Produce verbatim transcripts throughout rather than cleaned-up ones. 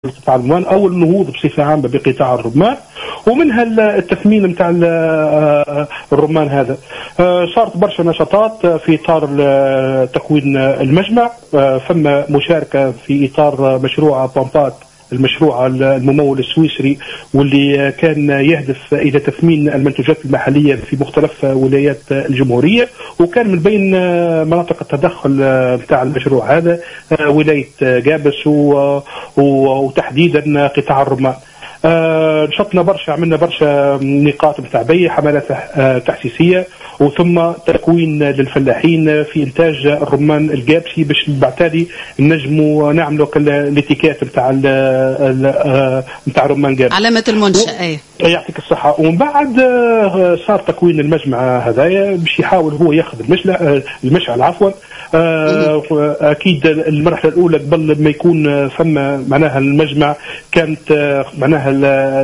قطاع الرمان او النهوض بصفه عامه بقطاع الرمان، ومنها التثمين نتاع الرمان هذا. صارت برشا نشاطات في اطار تكوين المجمع، ثم مشاركه في اطار مشروع بامبات، المشروع الممول السويسري واللي كان يهدف الى تثمين المنتوجات المحليه في مختلف ولايات الجمهوريه، وكان من بين مناطق التدخل نتاع المشروع هذا ولايه جابس وتحديدا قطاع الرمان. نشطنا برشا، عملنا برشا نقاط نتاع بيع، حملات تحسيسيه، وثم تكوين للفلاحين في انتاج الرمان الجابسي باش بالتالي نجموا نعملوا الاتيكيت نتاع نتاع الرمان جابسي، علامه المنشأ. اي يعطيك الصحه. ومن بعد صار تكوين المجمع هذايا باش يحاول هو ياخذ المشعل المشعل عفوا. اكيد المرحله الاولى قبل ما يكون ثم معناها المجمع كانت معناها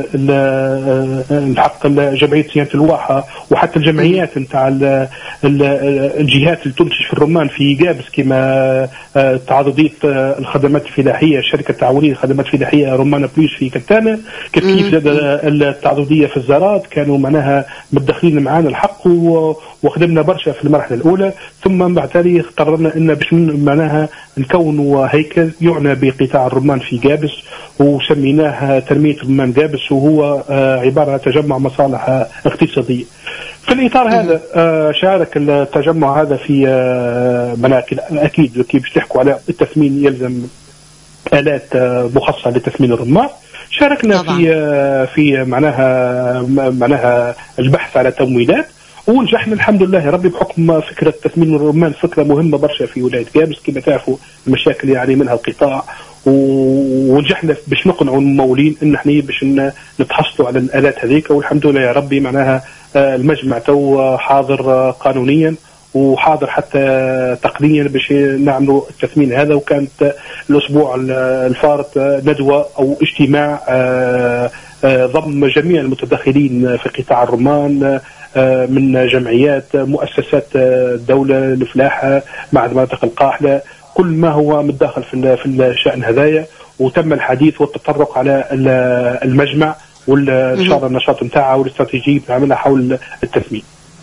الحق جمعيه صيانه الواحه وحتى الجمعيات نتاع الجهات اللي تنتج في الرمان في جابس كما تعاضديه الخدمات الفلاحيه، شركه تعاونيه الخدمات الفلاحيه رمان بليس في كتانه، كيف كيف زاد التعاضديه في الزارات كانوا معناها متدخلين معانا الحق، وخدمنا برشا في المرحله الاولى. ثم بعد ذلك قررنا ان باش معناها نكونوا هيكل يعنى بقطاع الرمان في جابس، وسميناه تنميه رمان جابس، وهو عباره عن تجمع مصالح اقتصاديه. في الاطار هذا شارك التجمع هذا في مناكل، اكيد كيف باش تحكوا على التثمين يلزم آلات مخصصه لتثمين الرمان. شاركنا طبعا. في في معناها معناها البحث على تمويلات، ونجحنا الحمد لله ربي بحكم فكره تثمين الرمان، فكره مهمه برشا في ولايه جابس كما تعرفوا المشاكل يعني منها القطاع، ونجحنا باش نقنعوا الممولين ان احنا باش نتحصلوا على الالات هذيك، والحمد لله يا ربي معناها المجمع تو حاضر قانونيا وحاضر حتى تقنيا باش نعملوا التثمين هذا. وكانت الاسبوع الفارط ندوه او اجتماع ضم جميع المتدخلين في قطاع الرمان من جمعيات، مؤسسات الدوله، الفلاحه، مع المناطق القاحله، كل ما هو متداخل في في الشأن هذايا. وتم الحديث والتطرق على المجمع وان شاء الله النشاط نتاعها والاستراتيجيه بنعملها حول التثمين.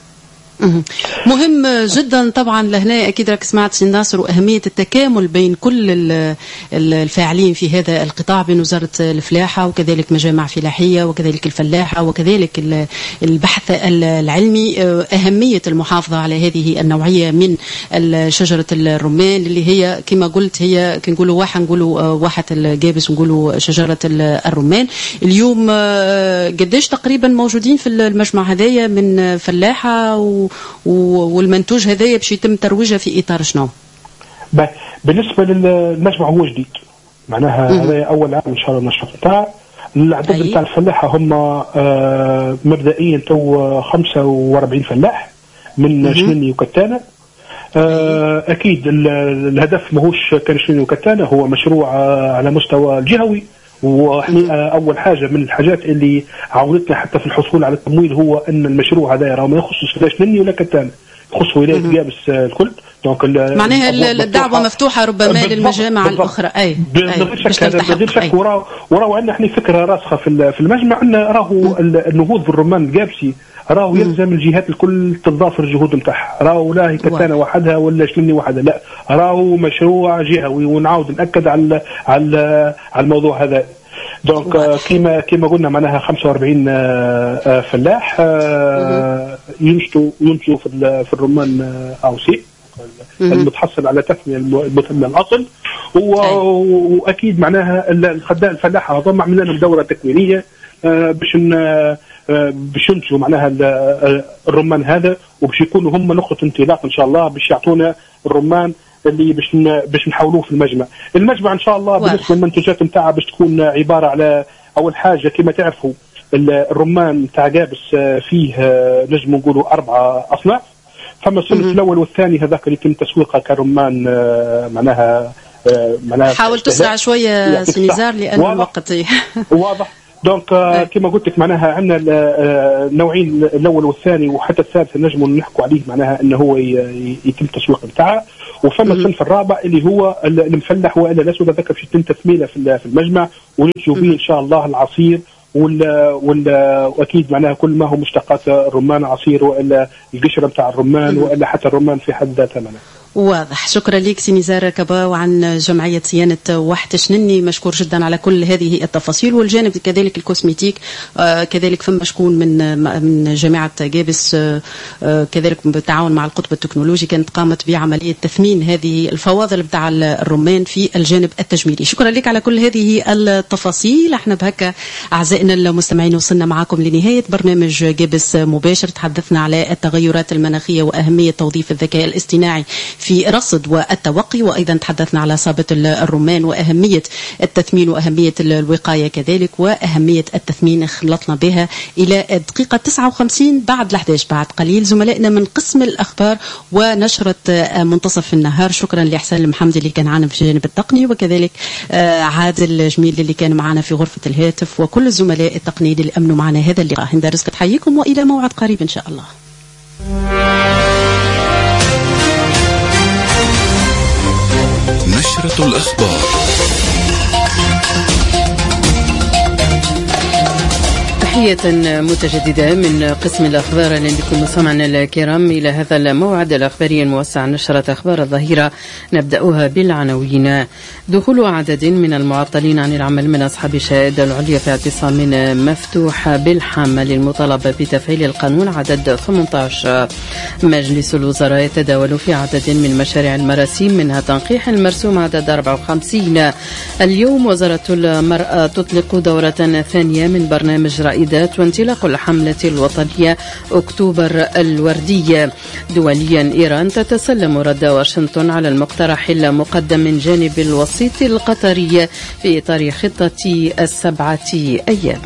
مهم جدا طبعا. لهنا اكيد راك سمعت سي ناصر واهميه التكامل بين كل الفاعلين في هذا القطاع، بين وزاره الفلاحه وكذلك مجامع فلاحيه وكذلك الفلاحه وكذلك البحث العلمي، اهميه المحافظه على هذه النوعيه من شجره الرمان اللي هي كما قلت هي كنقولوا واحه نقولوا واحه الجابس ونقولوا شجره الرمان. اليوم قداش تقريبا موجودين في المجمع هذايا من فلاحه و والمنتوج هذايا باش يتم ترويجه في اطار شنو؟ بالنسبه للمجمع هو جديد، معناها هذا اول عام ان شاء الله النشاط نتاع العدد نتاع الفلاحه هم آه مبدئيا تو خمسة وأربعين فلاح من شنيني وكتانه. آه اكيد الهدف ماهوش كان شنيني وكتانه، هو مشروع على مستوى الجهوي، واحنا اول حاجه من الحاجات اللي عاونتنا حتى في الحصول على التمويل هو ان المشروع هذا راه ما يخصش لا شنيني ولا كتانه، يخص ولايه جابس الكل. دونك معناها الدعوه مفتوحه ربما للمجامع الاخرى. اي بغير شك بغير شك وراه وراه عندنا احنا فكره راسخه في في المجمع ان راهو النهوض بالرمان الجابسي راهو يلزم الجهات الكل تضافر الجهود نتاعها، راهو لا كتانه وحدها ولا شنيني وحدها، لا راهو مشروع جهوي، ونعاود ناكد على على على الموضوع هذا. دونك كما كما قلنا معناها خمسة وأربعين فلاح ينشطوا ينشطوا في في الرمان اوسي المتحصل على تثمين المثمن الاصل، واكيد معناها الخدام الفلاحه هذوما عملنا لهم دوره تكوينيه باش باش ينتجوا معناها الرمان هذا، وباش يكونوا هم نقطه انطلاق ان شاء الله باش يعطونا الرمان اللي باش باش نحاولوه في المجمع. المجمع ان شاء الله بالنسبه للمنتوجات نتاعها باش تكون عباره على اول حاجه كما تعرفوا الرمان نتاع جابس فيه نجم نقولوا اربعه اصناف، فما الصنف الاول والثاني هذاك اللي يتم تسويقه كرمان معناها معناها حاول تسرع شويه سي نزار لان الوقت واضح. دونك كما قلت لك معناها عندنا النوعين الاول والثاني وحتى الثالث نجموا نحكوا عليه معناها انه هو يتم التسويق بتاعه. وفما الصنف الرابع اللي هو المفلح والا الاسود، هذاك باش يتم تثمينه في المجمع وننتجوا به ان شاء الله العصير وال وال واكيد معناها كل ما هو مشتقات الرمان، عصير والا القشره بتاع الرمان والا حتى الرمان في حد ذاته. واضح. شكرا لك سي نزار كبا وعن جمعية صيانة واحد شنني، مشكور جدا على كل هذه التفاصيل. والجانب كذلك الكوسميتيك آه كذلك فما شكون من من جامعة جابس آه كذلك بالتعاون مع القطب التكنولوجي كانت قامت بعملية تثمين هذه الفواضل بتاع الرمان في الجانب التجميلي. شكرا لك على كل هذه التفاصيل. احنا بهكا أعزائنا المستمعين وصلنا معكم لنهاية برنامج جابس مباشر. تحدثنا على التغيرات المناخية وأهمية توظيف الذكاء الاصطناعي في رصد والتوقي، وأيضا تحدثنا على صابة الرمان وأهمية التثمين وأهمية الوقاية كذلك وأهمية التثمين. خلطنا بها إلى دقيقة تسعة وخمسين بعد الأحد عشر بعد قليل زملائنا من قسم الأخبار ونشرة منتصف النهار. شكرا لحسن المحمدي اللي كان معنا في الجانب التقني، وكذلك عادل جميل اللي كان معنا في غرفة الهاتف، وكل الزملاء التقنيين اللي أمنوا معنا هذا اللقاء. هند رزق تحييكم وإلى موعد قريب إن شاء الله. نشرة الأخبار. تحية متجددة من قسم الأخبار. أهلا بكم مستمعينا الكرام إلى هذا الموعد الأخباري الموسع نشرة أخبار الظهيرة. نبدأها بالعناوين. دخول عدد من المعطلين عن العمل من أصحاب الشهادة العليا في اعتصام مفتوح بالحامة للمطالبة بتفعيل القانون عدد ثمانية عشر. مجلس الوزراء يتداول في عدد من مشاريع المراسيم منها تنقيح المرسوم عدد أربعة وخمسين. اليوم وزارة المرأة تطلق دورة ثانية من برنامج رائدات وانطلاق الحملة الوطنية أكتوبر الوردية. دوليا إيران تتسلم رد واشنطن على المقترح المقدم من جانب الوسيط القطري في إطار خطة السبعة أيام.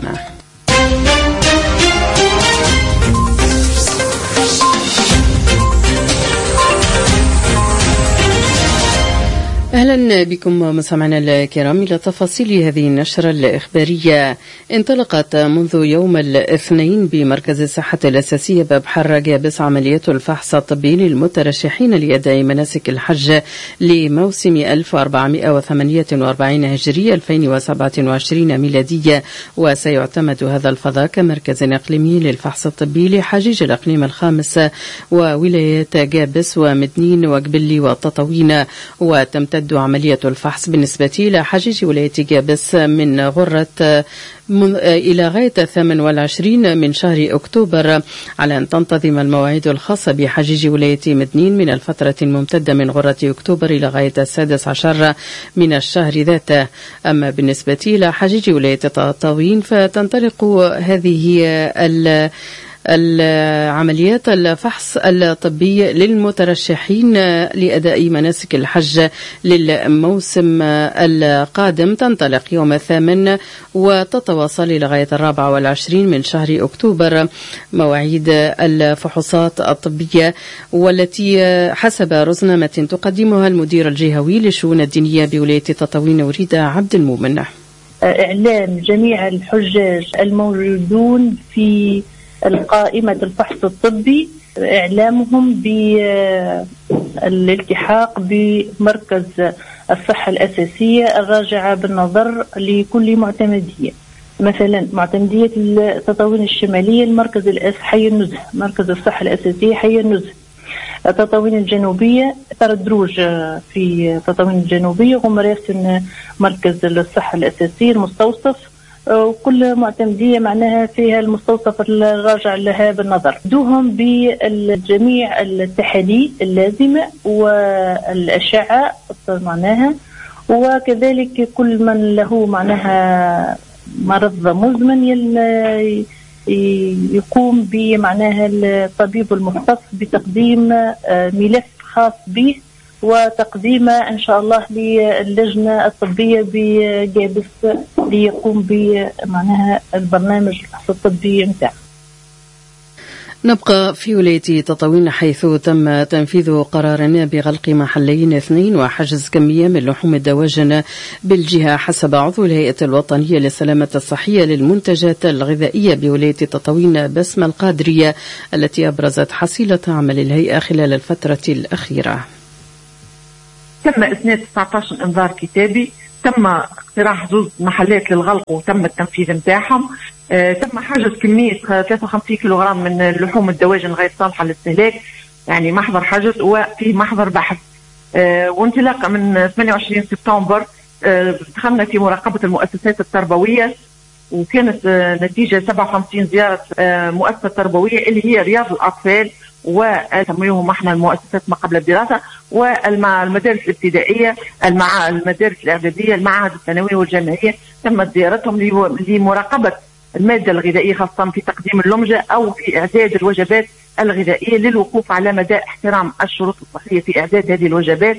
أهلا بكم مستمعينا الكرام إلى تفاصيل هذه النشرة الإخبارية. انطلقت منذ يوم الاثنين بمركز الصحة الأساسية باب حرة جابس عمليات الفحص الطبي للمترشحين لأداء مناسك الحج لموسم ألف وأربعمائة وثمانية وأربعين هجرية ألفين وسبعة وعشرين ميلادية. وسيعتمد هذا الفضاء كمركز إقليمي للفحص الطبي لحجيج الإقليم الخامس وولايات جابس ومدنين وقبلي وتطاوين. وتمتد عملية الفحص بالنسبة إلى حجيج ولاية جابس من غرة إلى غاية الثامن والعشرين من شهر أكتوبر، على أن تنتظم المواعيد الخاصة بحجيج ولاية مدنين من الفترة الممتدة من غرة أكتوبر إلى غاية السادس عشر من الشهر ذاته. أما بالنسبة إلى حجيج ولاية تطاوين فتنطلق هذه ال العمليات الفحص الطبي للمترشحين لأداء مناسك الحج للموسم القادم، تنطلق يوم الثامن وتتواصل إلى غاية الرابع والعشرين من شهر أكتوبر مواعيد الفحوصات الطبية، والتي حسب رزنامة تقدمها المدير الجهوي للشؤون الدينية بولاية تطاوين وريدة عبد المؤمن. إعلام جميع الحجاج الموجودون في القائمة الفحص الطبي إعلامهم بالالتحاق بمركز الصحة الأساسية الراجعة بالنظر لكل معتمدية. مثلا معتمدية تطاوين الشمالية المركز حي النزهة، مركز الصحة الأساسية حي النزهة. تطاوين الجنوبية تردروج في تطاوين الجنوبية هم راسن مركز الصحة الأساسية المستوصف، وكل معتمدية معناها فيها المستوصف الراجع لها بالنظر. دوهم بجميع التحاليل اللازمة والأشعة معناها، وكذلك كل من له معناها مرض مزمن يقوم بمعناها الطبيب المختص بتقديم ملف خاص به وتقديمه إن شاء الله للجنة الطبية بجابس ليقوم بمعناها البرنامج الفحص الطبي متاعه. نبقى في ولاية تطاوين حيث تم تنفيذ قرار بغلق محلين اثنين وحجز كمية من لحوم الدواجن بالجهة حسب عضو الهيئة الوطنية للسلامة الصحية للمنتجات الغذائية بولاية تطاوين بسمة القادرية التي أبرزت حصيلة عمل الهيئة خلال الفترة الأخيرة. تم إسناد تسعة عشر إنذار كتابي، تم اقتراح زوج محلات للغلق وتم التنفيذ نتاعهم. آه تم حجز كمية ثلاثة وخمسين كيلوغرام من لحوم الدواجن غير صالحة للاستهلاك، يعني محضر حجز وفي محضر بحث. آه وانطلاقا من ثمانية وعشرين سبتمبر آه دخلنا في مراقبة المؤسسات التربوية، وكانت آه نتيجة سبعة وخمسين زيارة آه مؤسسة تربوية اللي هي رياض الأطفال وسميوهم احنا المؤسسات ما قبل الدراسة، والمدارس الابتدائية، مع المدارس الإعدادية، المعاهد الثانوية والجامعية تمت زيارتهم لمراقبة المادة الغذائية خاصة في تقديم اللمجة أو في إعداد الوجبات الغذائية للوقوف على مدى احترام الشروط الصحية في إعداد هذه الوجبات.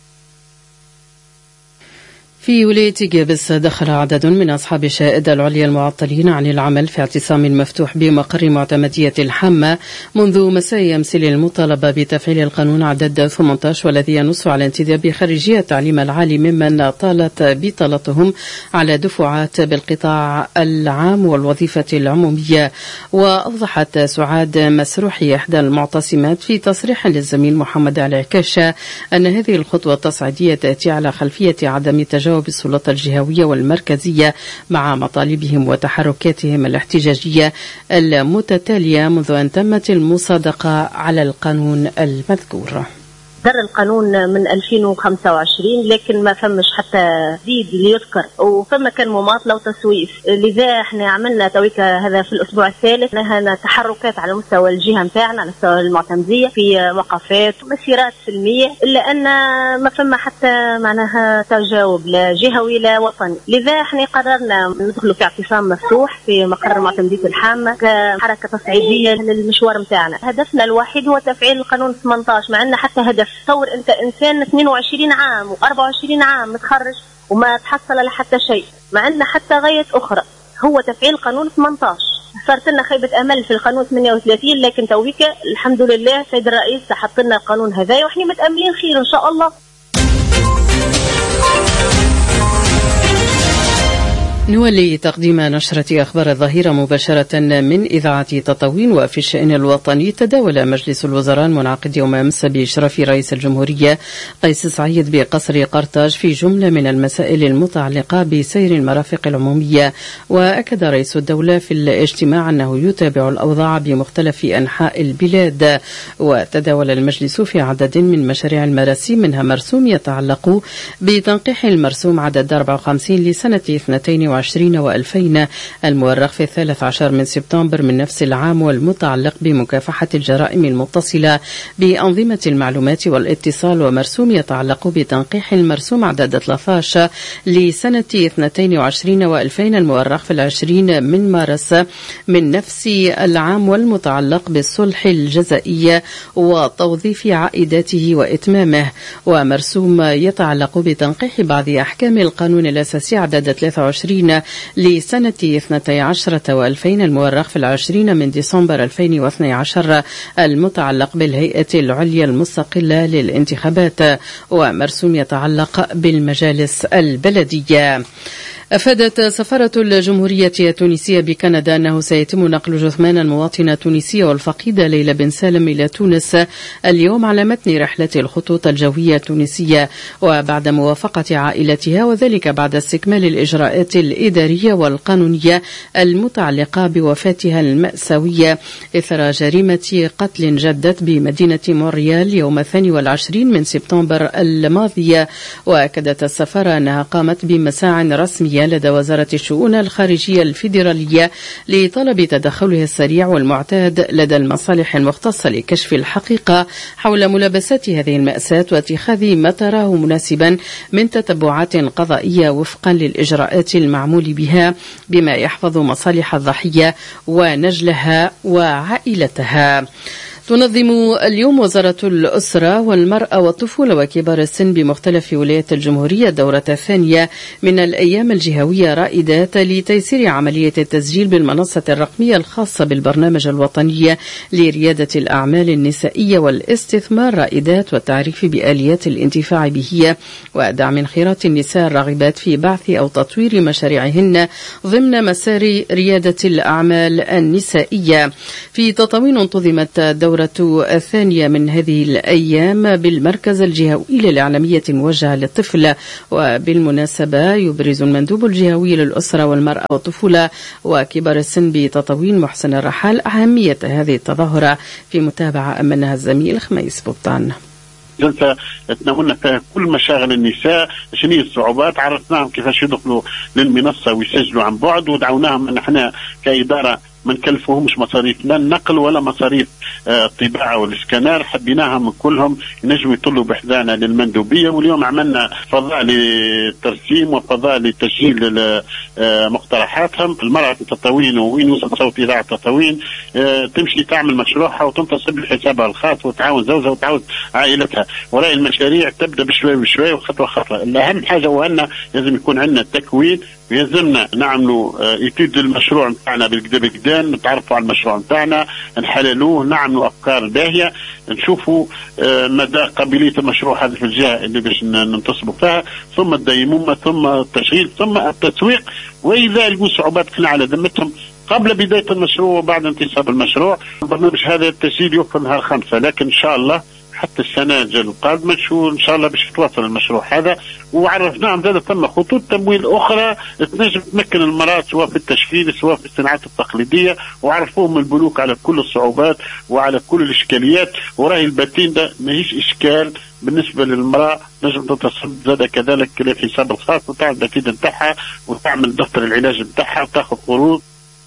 في ولاية جابس دخل عدد من أصحاب الشهادة العليا المعطلين عن العمل في اعتصام مفتوح بمقر معتمدية الحمة منذ مساء أمس للمطالبة بتفعيل القانون عدد ثمانية عشر والذي ينص على انتداب خريجي التعليم العالي ممن طالت بطلتهم على دفعات بالقطاع العام والوظيفة العمومية. وأوضحت سعاد مسروحي إحدى المعتصمات في تصريح للزميل محمد العكاشة أن هذه الخطوة التصعيدية تأتي على خلفية عدم تجاوب بالسلطة الجهوية والمركزية مع مطالبهم وتحركاتهم الاحتجاجية المتتالية منذ أن تمت المصادقة على القانون المذكور. در القانون من ألفين وخمسة وعشرين لكن ما فمش حتى زيد اللي يذكر، وفما كان مماطلة وتسويف. لذا احنا عملنا تويك هذا في الأسبوع الثالث لها تحركات على مستوى الجهة متاعنا على مستوى المعتمدية في وقفات ومسيرات سلمية، إلا أن ما فما حتى معناها تجاوب لا جهوي لا وطني. لذا احنا قررنا ندخل في اعتصام مفتوح في مقر معتمدية الحامة كحركة تصعيدية للمشوار متاعنا. هدفنا الوحيد هو تفعيل القانون ثمانية عشر، مع أن حتى هدف تصور انت انسان اثنين وعشرين عام وأربعة وعشرين عام متخرج وما تحصل على حتى شيء، مع ان حتى غاية اخرى هو تفعيل قانون ثمانية عشر. صارت لنا خيبة امل في القانون ثمانية وثلاثين، لكن تويك الحمد لله سيد الرئيس حط لنا القانون هذا وإحنا متأملين خير ان شاء الله. نولي تقديم نشرة أخبار الظهيرة مباشرة من إذاعة تطاوين. وفي الشأن الوطني تداول مجلس الوزراء المنعقد يوم أمس بإشراف رئيس الجمهورية قيس سعيد بقصر قرطاج في جملة من المسائل المتعلقة بسير المرافق العمومية. وأكد رئيس الدولة في الاجتماع أنه يتابع الأوضاع بمختلف أنحاء البلاد. وتداول المجلس في عدد من مشاريع المراسيم منها مرسوم يتعلق بتنقيح المرسوم عدد أربعة وخمسين لسنة اثنتين وعشرين وألفين المؤرخ في الثالث عشر من سبتمبر من نفس العام، والمتعلق بمكافحة الجرائم المتصلة بأنظمة المعلومات والاتصال. ومرسوم يتعلق بتنقيح المرسوم عدد ثلاثة عشر لسنة اثنتين وعشرين وألفين المؤرخ في العشرين من مارس من نفس العام، والمتعلق بالصلح الجزائي وتوظيف عائداته وإتمامه. ومرسوم يتعلق بتنقيح بعض أحكام القانون الأساسي عدد ثلاثة وعشرين لسنة اثنتي عشرة وألفين المؤرخ في العشرين من ديسمبر ألفين واثني عشر المتعلق بالهيئة العليا المستقلة للانتخابات. ومرسوم يتعلق بالمجالس البلدية. أفادت سفارة الجمهورية التونسية بكندا أنه سيتم نقل جثمان المواطنة التونسية والفقيدة ليلى بن سالم إلى تونس اليوم على متن رحلة الخطوط الجوية التونسية، وبعد موافقة عائلتها، وذلك بعد استكمال الإجراءات الإدارية والقانونية المتعلقة بوفاتها المأساوية إثر جريمة قتل جدت بمدينة مونريال يوم الثاني والعشرين من سبتمبر الماضي. وأكدت السفارة أنها قامت بمساع رسمية لدى وزارة الشؤون الخارجية الفيدرالية لطلب تدخلها السريع والمعتاد لدى المصالح المختصة لكشف الحقيقة حول ملابسات هذه المأساة واتخاذ ما تراه مناسبا من تتبعات قضائية وفقا للإجراءات المعمول بها بما يحفظ مصالح الضحية ونجلها وعائلتها. تنظم اليوم وزارة الأسرة والمرأة والطفولة وكبار السن بمختلف ولايات الجمهورية الدورة الثانية من الأيام الجهوية رائدات لتيسير عملية التسجيل بالمنصة الرقمية الخاصة بالبرنامج الوطني لريادة الأعمال النسائية والاستثمار رائدات والتعريف بآليات الانتفاع به ودعم انخراط النساء الراغبات في بعث أو تطوير مشاريعهن ضمن مسار ريادة الأعمال النسائية. في تطاوين انتظمت الدورة الثانية من هذه الأيام بالمركز الجهوي للإعلامية الموجهة للطفل، وبالمناسبة يبرز المندوب الجهوي للأسرة والمرأة والطفولة وكبار السن بتطاوين محسن الرحال أهمية هذه التظاهرة في متابعة أمنها الزميل خميس بوطان. جلسة تناولنا فيها كل مشاغل النساء، شنو الصعوبات، عرفناهم كيفاش يدخلوا للمنصة ويسجلوا عن بعد، ودعوناهم ان احنا كإدارة ما نكلفوهمش مصاريف لا النقل ولا مصاريف الطباعة والاسكانر، حبيناهم كلهم ينجموا يطلوا بحذانا للمندوبية. واليوم عملنا فضاء للترسيم وفضاء لتسجيل مقترحاتهم. المرأة في تطاوين وين وصل صوت إذاعة تطاوين تمشي تعمل مشروعها وتنتصب لحسابها الخاص وتعاون زوجها وتعاون عائلتها، وراء المشاريع تبدأ بشوي بشوي وخطوة خطوة. الأهم حاجة وأن لازم يكون عندنا تكوين، ويلزمنا نعملوا ايتود المشروع نتاعنا بالكدا بالكدا، نتعرفوا على المشروع نتاعنا، نحللوه، نعملوا افكار باهيه، نشوفوا مدى قابليه المشروع هذا في الجهه اللي باش ننتصبوا فيها، ثم الديمومه، ثم التشغيل، ثم التسويق. واذا لقوا صعوبات كنا على ذمتهم قبل بدايه المشروع وبعد انتصاب المشروع. البرنامج هذا التسجيل يوفر نهار خمسه، لكن ان شاء الله حتى السنة القادمة شو إن شاء الله باش يتواصل المشروع هذا. وعرفناهم ذلك ثم خطوط تمويل أخرى تنجم تمكن المرأة سواء في التشغيل سواء في الصناعات التقليدية، وعرفوهم البنوك على كل الصعوبات وعلى كل الإشكاليات. وراهي الباتين ده ماهيش إشكال بالنسبة للمرأة، نجم تتصد زاد كذلك الحساب الخاص وتعمل الباتين نتاعها وتعمل دفتر العلاج نتاعها وتاخذ قروض.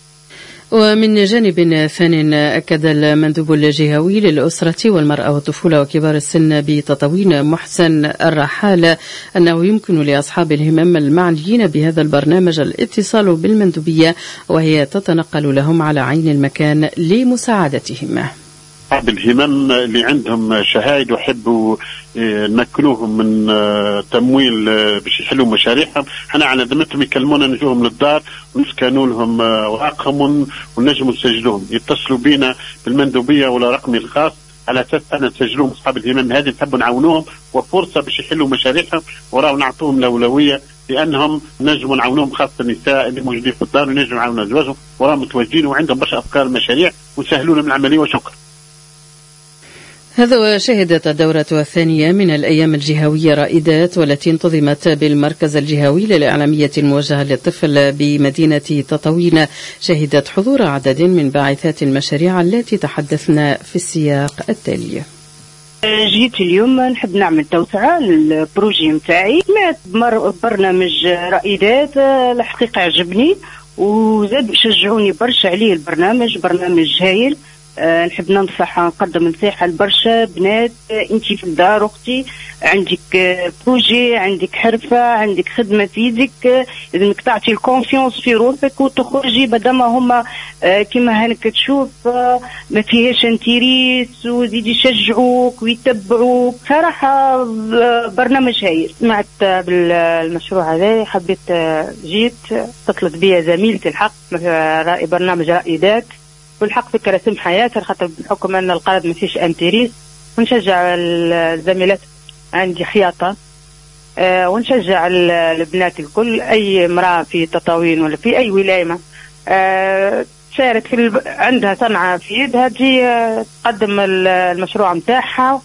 ومن جانب ثان أكد المندوب الجهوي للأسرة والمرأة والطفولة وكبار السن بتطاوين محسن الرحال أنه يمكن لأصحاب الهمم المعنيين بهذا البرنامج الاتصال بالمندوبية وهي تتنقل لهم على عين المكان لمساعدتهم. أصحاب الهمم اللي عندهم شهايد ويحبوا نمكنوهم من تمويل باش يحلوا مشاريعهم، احنا على ذمتهم يكلمونا نجوهم للدار ونسكنوا لهم ورقهم ونجموا نسجلوهم، يتصلوا بينا بالمندوبيه ولا رقمي الخاص على اساس انا نسجلوهم. اصحاب الهمم هذه نحبوا نعاونوهم وفرصه باش يحلوا مشاريعهم، وراو نعطوهم الاولويه لانهم نجموا نعاونوهم، خاصه النساء اللي موجودين في الدار ونجموا نعاونوا ازواجهم وراهم متواجدين وعندهم برشا افكار مشاريع ونسهلوا لهم العمليه. وشكرا. هذا وشهدت الدورة الثانية من الأيام الجهوية رائدات والتي انتظمت بالمركز الجهوي للإعلامية الموجهة للطفل بمدينة تطاوين شهدت حضور عدد من باعثات المشاريع التي تحدثنا في السياق التالي. جيت اليوم نحب نعمل توسعة للبروجي متاعي، سمعت برنامج رائدات الحقيقة عجبني وزاد شجعوني برشا عليه البرنامج، برنامج هايل. أه نحب ننصح نقدم نصيحة لبرشا بنات، انت في الدار اختي عندك بروجي، عندك حرفة، عندك خدمة في يدك، لازمك تعطي الكونفيونس في روحك وتخرجي بدل ما هما أه كما هنك تشوف أه ما فيهاش انتريس وزيد يشجعوك ويتبعوك. صراحة برنامج هايل. سمعت بالمشروع هذا حبيت جيت اتصلت بيا زميلتي الحق برنامج رائدات، والحق فكرة رسم حياة خاطر بحكم أن القرض ما فيش أنتريس، ونشجع الزميلات عندي خياطة أه ونشجع البنات الكل، أي امرأة في تطاوين ولا في أي ولاية أه تشارك في الب... عندها صنعة في يدها تجي تقدم المشروع متاعها.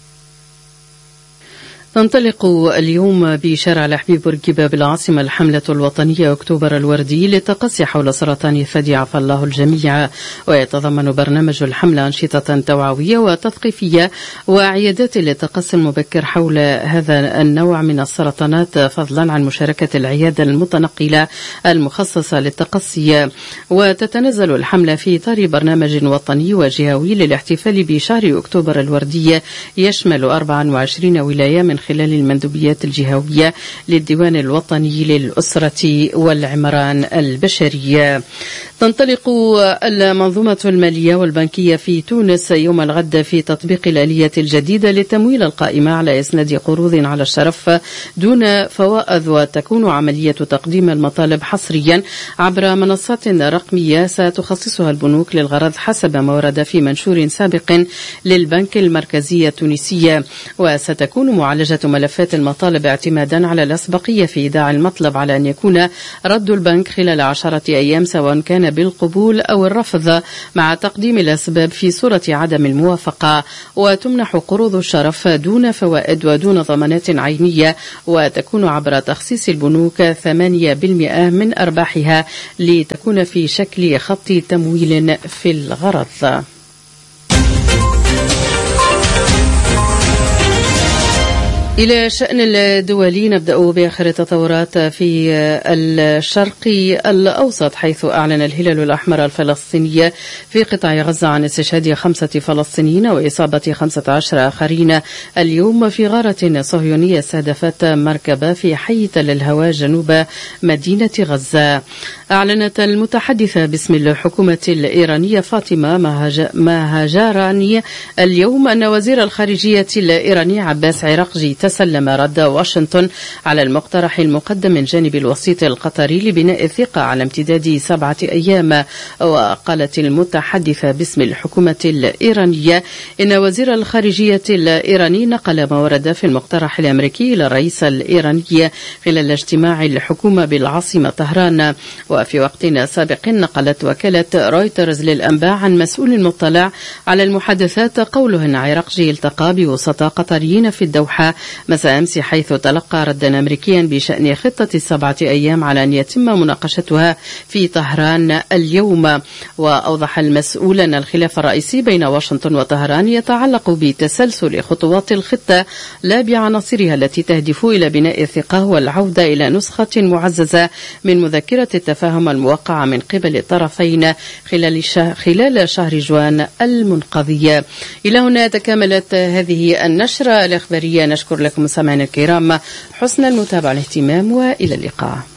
تنطلق اليوم بشارع الحبيب بورقيبة بالعاصمة الحملة الوطنية أكتوبر الوردي للتقصي حول سرطان الثدي عفى الله الجميع، ويتضمن برنامج الحملة أنشطة توعوية وتثقيفية وعيادات للتقصي المبكر حول هذا النوع من السرطانات، فضلا عن مشاركة العيادة المتنقلة المخصصة للتقصي. وتتنزل الحملة في إطار برنامج وطني وجهوي للاحتفال بشهر أكتوبر الوردي يشمل أربع وعشرين ولاية من خلال المندوبيات الجهوية للديوان الوطني للأسرة والعمران البشرية. تنطلق المنظومة المالية والبنكية في تونس يوم الغد في تطبيق الآلية الجديدة للتمويل القائمة على إسناد قروض على الشرف دون فوائد، وتكون عملية تقديم المطالب حصريا عبر منصات رقمية ستخصصها البنوك للغرض حسب ما ورد في منشور سابق للبنك المركزي التونسي. وستكون معالجة ملفات المطالب اعتمادا على الأسبقية في إيداع المطلب على أن يكون رد البنك خلال عشرة أيام سواء كان بالقبول أو الرفض مع تقديم الأسباب في صورة عدم الموافقة. وتمنح قروض الشرف دون فوائد ودون ضمانات عينية، وتكون عبر تخصيص البنوك ثمانية بالمئة من أرباحها لتكون في شكل خط تمويل في الغرض. إلى شأن الدولي نبدأ بآخر التطورات في الشرق الأوسط، حيث أعلن الهلال الأحمر الفلسطيني في قطاع غزة عن استشهاد خمسة فلسطينيين وإصابة خمسة عشر آخرين اليوم في غارة صهيونية استهدفت مركبة في حي تل الهوى جنوب مدينة غزة. أعلنت المتحدثة باسم الحكومة الإيرانية فاطمة مهاجراني اليوم أن وزير الخارجية الإيراني عباس عراقجي تسلم رد واشنطن على المقترح المقدم من جانب الوسيط القطري لبناء الثقة على امتداد سبعة أيام. وقالت المتحدثة باسم الحكومة الإيرانية إن وزير الخارجية الإيراني نقل ما ورد في المقترح الأمريكي إلى الرئيس الإيراني خلال اجتماع الحكومة بالعاصمة طهران. وفي وقت سابق نقلت وكالة رويترز للأنباء عن مسؤول مطلع على المحادثات قوله أن عراقجي التقى بوسطاء قطريين في الدوحة مساء أمس، حيث تلقى ردا أمريكيا بشأن خطة السبعة أيام على أن يتم مناقشتها في طهران اليوم. وأوضح المسؤول أن الخلاف الرئيسي بين واشنطن وطهران يتعلق بتسلسل خطوات الخطة لا بعناصرها التي تهدف إلى بناء الثقة والعودة إلى نسخة معززة من مذكرة التفاهم الموقعة من قبل الطرفين خلال خلال شهر جوان المنقضي. إلى هنا تكاملت هذه النشرة الإخبارية. نشكر لكم سامعين الكرام حسن المتابعة والاهتمام، وإلى اللقاء.